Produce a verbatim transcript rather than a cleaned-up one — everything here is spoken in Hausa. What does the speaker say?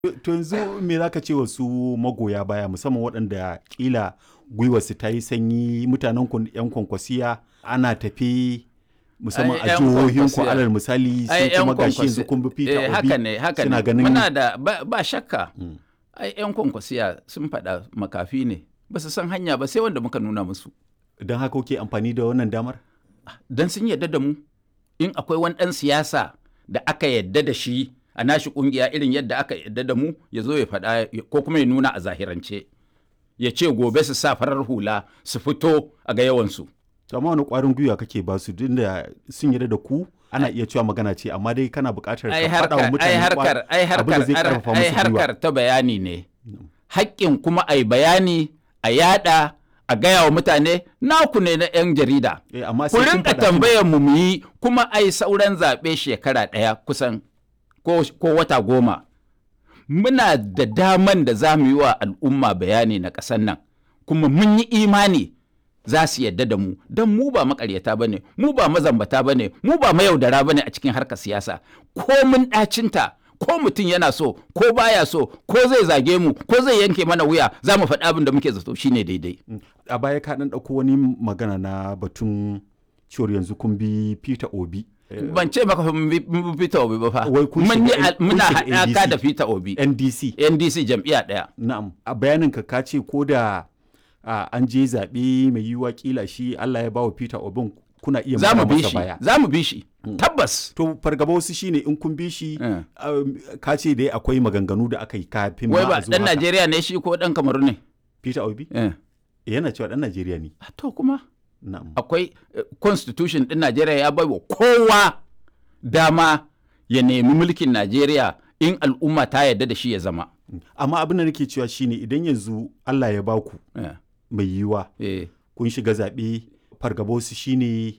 To yanzu me za ka ce wa su magoya baya musamman waɗanda ƙila gwiwarsu ta yi sanyi mutanen ku 'yan kwankwasiya ana tafi musamman a jihohin ku alal misali sai kuma gashi yanzu kun bi Peter Obi haka ne haka ne muna da ba, ba shakka ai 'yan kwankwasiya sun faɗa makafi ne ba su san hanya ba sai wanda muka nuna musu. Don haka kuke amfani da wannan damar? Don sun yarda da mu in akwai wani ɗan siyasa da aka yarda da shi a nashi kungiya irin yadda aka yarda da mu ya zo ya faɗa ko kuma ya nuna a zahirance ya ce gobe su sa farar hula su fito a ga yawansu. Amma wani ƙwarin gwiwa kake ba su duk da sun yarda da ku ana iya cewa magana ce amma dai kana buƙatar ka faɗa wa mutane abin da zai ƙarfafa musu gwiwa. Ai harkar ta bayani ne haƙƙin kuma ai bayani a yada a gaya wa mutane naku ne na 'yan jarida. Ku rinka tambayar mu mu yi kuma ai sauran zaɓe shekara ɗaya kusan ko, ko wata goma. Muna da daman da za mu yi wa al'umma bayani na ƙasar nan kuma mun yi imani za su yadda da mu don mu ba makaryata ba ne, mu ba mazambata ba ne, mu ba mayaudara ba ne a cikin harkar siyasa. Ko mun ɗacinta ko mutum yana so ko baya so ko zai zage mu ko zai yanke mana wuya za mu faɗi abin da muke zato shine daidai. A baya ka ɗan ɗauko wani magana na batun cewar yanzu kun bi Peter Obi. Ban ce maka mun bi Peter Obi ba fa. Muna haɗaka da Peter Obi. N D C. N D C jam'iyya ɗaya. Na'am. A bayanin ka ka ce ko da an je zaɓe mai yiwuwa kila shi Allah ya ba wa Peter Obi kuna iya mara masa baya. Za mu bi shi. Tabbas. To fargaba wasu shine in kun bi shi ka ce dai akwai maganganu da aka yi kafin ma a zuwa. Wai ba ɗan Najeriya ne shi ko ɗan Kamaru ne? Peter Obi? Yana cewa ɗan Najeriya ne. To kuma. Na'am. Akwai constitution ɗin Najeriya ya bai wa kowa dama ya nemi mulkin Najeriya in al'umma ta yarda da shi ya zama. Amma abin da nake cewa shine idan yanzu Allah ya baku mai yiwuwa kun shiga zaɓe fargaba wasu shine